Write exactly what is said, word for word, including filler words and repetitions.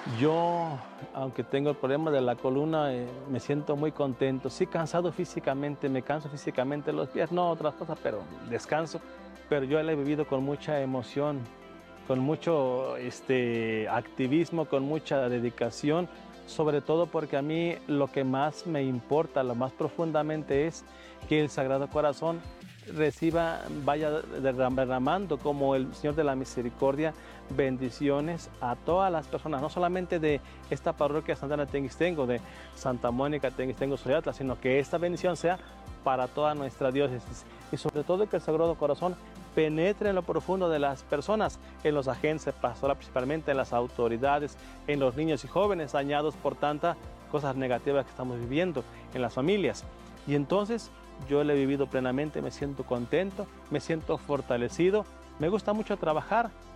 Yo, aunque tengo el problema de la columna, eh, me siento muy contento. Sí, cansado físicamente, me canso físicamente los pies, no otras cosas, pero descanso. Pero yo la he vivido con mucha emoción, con mucho este, activismo, con mucha dedicación, sobre todo porque a mí lo que más me importa, lo más profundamente es que el Sagrado Corazón reciba, vaya derramando como el Señor de la Misericordia bendiciones a todas las personas, no solamente de esta parroquia Santa Ana Tenguistengo, de Santa Mónica Tenguistengo Soyatla, sino que esta bendición sea para toda nuestra diócesis y sobre todo que el Sagrado Corazón penetre en lo profundo de las personas, en los agentes pastorales, principalmente en las autoridades, en los niños y jóvenes dañados por tantas cosas negativas que estamos viviendo en las familias. Y entonces yo lo he vivido plenamente, me siento contento, me siento fortalecido, me gusta mucho trabajar